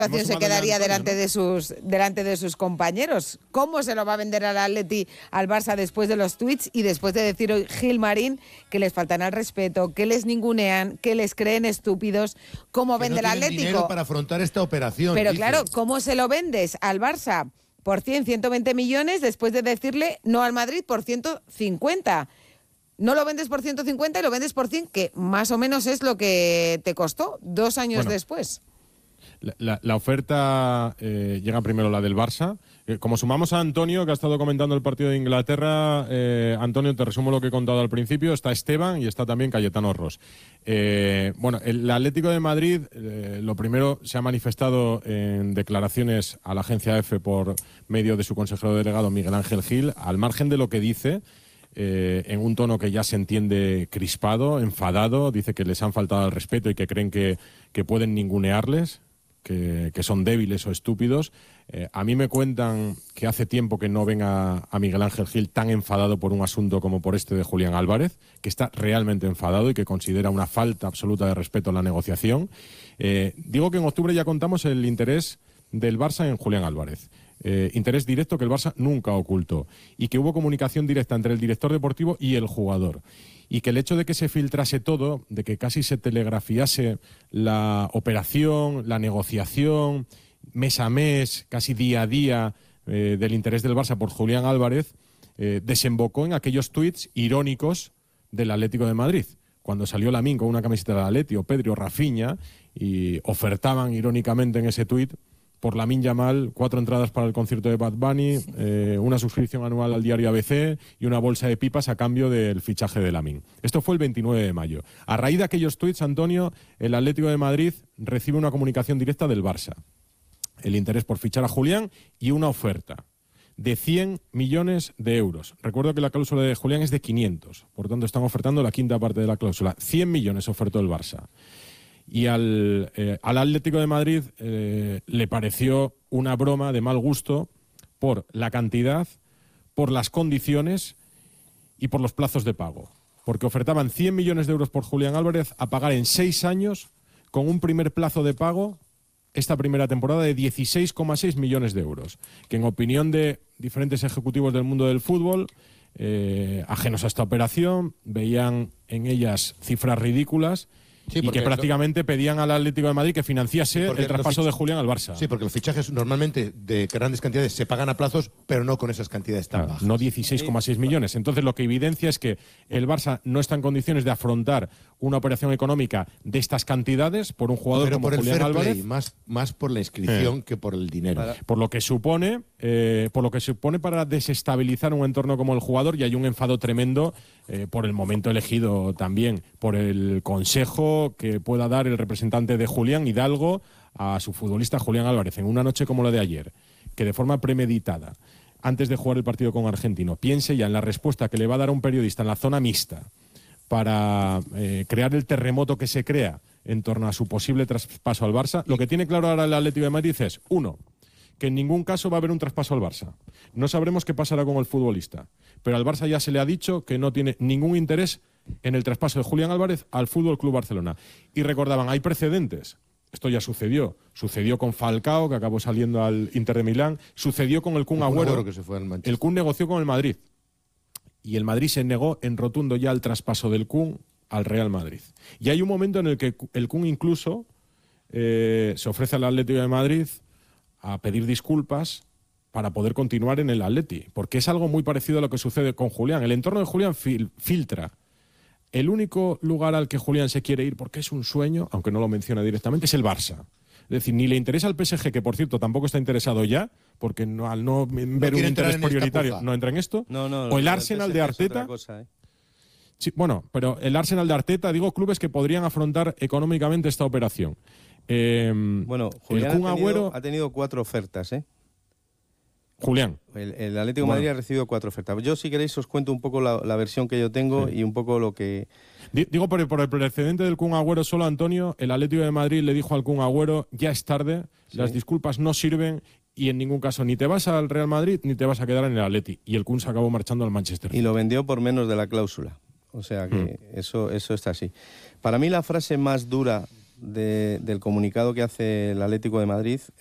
se quedaría delante de sus compañeros. ¿Cómo se lo va a vender al Atleti, al Barça, después de los tuits y después de decir hoy Gilmarín que les faltan al respeto, que les ningunean, que les creen estúpidos? ¿Cómo vende el Atlético? Dinero para afrontar esta operación. Pero claro, ¿cómo se lo vendes al Barça por 120 millones después de decirle no al Madrid por 150? No lo vendes por 150 y lo vendes por 100, que más o menos es lo que te costó 2 años después. La oferta llega primero la del Barça. Como sumamos a Antonio, que ha estado comentando el partido de Inglaterra, Antonio, te resumo lo que he contado al principio. Está Esteban y está también Cayetano Ros. El Atlético de Madrid, lo primero, se ha manifestado en declaraciones a la agencia EFE por medio de su consejero delegado Miguel Ángel Gil, al margen de lo que dice, en un tono que ya se entiende crispado, enfadado. Dice que les han faltado al respeto y que creen que pueden ningunearles, que son débiles o estúpidos. A mí me cuentan que hace tiempo que no ven a Miguel Ángel Gil tan enfadado por un asunto como por este de Julián Álvarez, que está realmente enfadado y que considera una falta absoluta de respeto en la negociación. Digo que en octubre ya contamos el interés del Barça en Julián Álvarez. Interés directo que el Barça nunca ocultó, y que hubo comunicación directa entre el director deportivo y el jugador, y que el hecho de que se filtrase todo, de que casi se telegrafiase la operación, la negociación, mes a mes, casi día a día, del interés del Barça por Julián Álvarez, desembocó en aquellos tuits irónicos del Atlético de Madrid, cuando salió Lamine con una camiseta del Atleti, o Pedri o Rafinha, y ofertaban irónicamente en ese tuit por Lamine Yamal 4 entradas para el concierto de Bad Bunny, una suscripción anual al diario ABC y una bolsa de pipas a cambio del fichaje de Lamine. Esto fue el 29 de mayo. A raíz de aquellos tuits, Antonio, el Atlético de Madrid recibe una comunicación directa del Barça. El interés por fichar a Julián y una oferta de 100 millones de euros. Recuerdo que la cláusula de Julián es de 500, por tanto están ofertando la quinta parte de la cláusula. 100 millones ofertó el Barça. Y al Atlético de Madrid le pareció una broma de mal gusto por la cantidad, por las condiciones y por los plazos de pago. Porque ofertaban 100 millones de euros por Julián Álvarez a pagar en 6 años, con un primer plazo de pago esta primera temporada de 16,6 millones de euros, que en opinión de diferentes ejecutivos del mundo del fútbol, ajenos a esta operación, veían en ellas cifras ridículas. Sí, y que prácticamente pedían al Atlético de Madrid que financiase el traspaso de Julián al Barça. Sí, porque los fichajes normalmente de grandes cantidades se pagan a plazos, pero no con esas cantidades tan bajas. No 16,6 millones. Entonces lo que evidencia es que el Barça no está en condiciones de afrontar una operación económica de estas cantidades por un jugador como Julián Álvarez. Play, más por la inscripción que por el dinero. Por lo que supone para desestabilizar un entorno como el jugador, y hay un enfado tremendo por el momento elegido también, por el consejo que pueda dar el representante de Julián, Hidalgo, a su futbolista Julián Álvarez en una noche como la de ayer, que de forma premeditada, antes de jugar el partido con Argentino, piense ya en la respuesta que le va a dar a un periodista en la zona mixta para crear el terremoto que se crea en torno a su posible traspaso al Barça. Lo que tiene claro ahora el Atlético de Madrid es, 1, que en ningún caso va a haber un traspaso al Barça. No sabremos qué pasará con el futbolista, pero al Barça ya se le ha dicho que no tiene ningún interés en el traspaso de Julián Álvarez al Fútbol Club Barcelona. Y recordaban, hay precedentes. Esto ya sucedió. Sucedió con Falcao, que acabó saliendo al Inter de Milán. Sucedió con el Kun Agüero. Que se fue al Manchester. El Kun negoció con el Madrid. Y el Madrid se negó en rotundo ya al traspaso del Kun al Real Madrid. Y hay un momento en el que el Kun incluso se ofrece al Atlético de Madrid a pedir disculpas para poder continuar en el Atleti. Porque es algo muy parecido a lo que sucede con Julián. El entorno de Julián filtra. El único lugar al que Julián se quiere ir, porque es un sueño, aunque no lo menciona directamente, es el Barça. Es decir, ni le interesa al PSG, que por cierto tampoco está interesado ya, porque al no ver un interés prioritario no entra en esto. O el Arsenal de Arteta. Sí, bueno, pero el Arsenal de Arteta, digo, clubes que podrían afrontar económicamente esta operación. Julián ha tenido 4 ofertas, Julián. El Atlético de Madrid ha recibido 4 ofertas. Yo, si queréis, os cuento un poco la versión que yo tengo y un poco lo que... Digo, por el precedente del Kun Agüero solo, Antonio, el Atlético de Madrid le dijo al Kun Agüero, ya es tarde, las disculpas no sirven y en ningún caso ni te vas al Real Madrid ni te vas a quedar en el Atleti. Y el Kun se acabó marchando al Manchester. Y lo vendió por menos de la cláusula. O sea que eso está así. Para mí la frase más dura del comunicado que hace el Atlético de Madrid